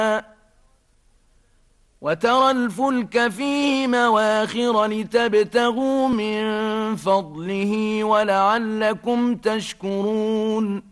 وترى الفلك فيه مواخر لتبتغوا من فضله ولعلكم تشكرون